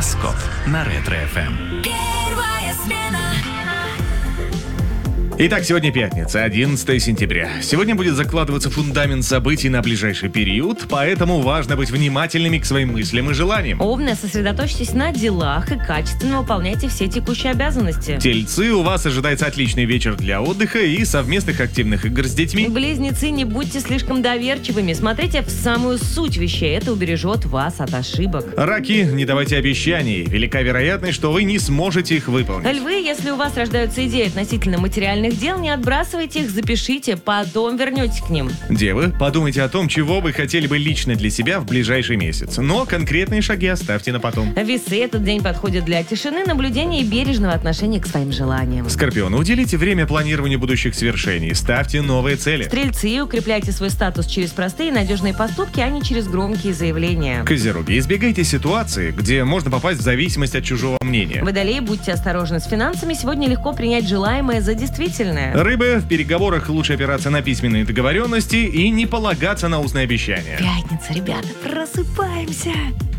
Гороскоп на Ретро-ФМ. Первая смена. Итак, сегодня пятница, 11 сентября. Сегодня будет закладываться фундамент событий на ближайший период, поэтому важно быть внимательными к своим мыслям и желаниям. Овны, сосредоточьтесь на делах и качественно выполняйте все текущие обязанности. Тельцы, у вас ожидается отличный вечер для отдыха и совместных активных игр с детьми. Близнецы, не будьте слишком доверчивыми, смотрите в самую суть вещей, это убережет вас от ошибок. Раки, не давайте обещаний, велика вероятность, что вы не сможете их выполнить. Львы, если у вас рождаются идеи относительно материальных дел, не отбрасывайте их, запишите, потом вернетесь к ним. Девы, подумайте о том, чего вы хотели бы лично для себя в ближайший месяц, но конкретные шаги оставьте на потом. Весы, этот день подходит для тишины, наблюдения и бережного отношения к своим желаниям. Скорпионы, уделите время планированию будущих свершений, ставьте новые цели. Стрельцы, укрепляйте свой статус через простые и надежные поступки, а не через громкие заявления. Козероги, избегайте ситуации, где можно попасть в зависимость от чужого мнения. Водолеи, будьте осторожны с финансами, сегодня легко принять желаемое за действительное. Рыбы, в переговорах лучше опираться на письменные договоренности и не полагаться на устные обещания. Пятница, ребята, просыпаемся!